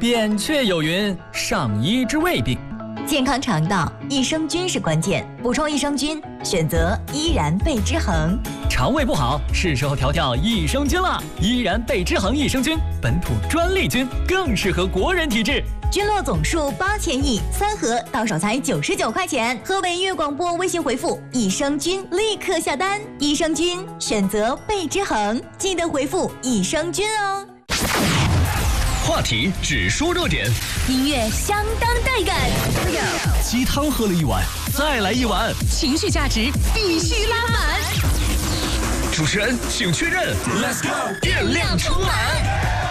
扁鹊有云：上医治未病。 健康肠道，益生菌是关键。补充益生菌，选择依然贝之恒。 肠胃不好，是时候调调益生菌了。依然贝之恒益生菌，本土专利菌，更适合国人体质。 菌落总数8000亿，3盒到手才99块钱。河北粤广播微信回复益生菌，立刻下单。益生菌选择贝之恒，记得回复益生菌哦。 话题只说热点， 音乐相当带感。 鸡汤喝了一碗，再来一碗， 情绪价值必须拉满。 主持人请确认 ，Let's go， 电量充满。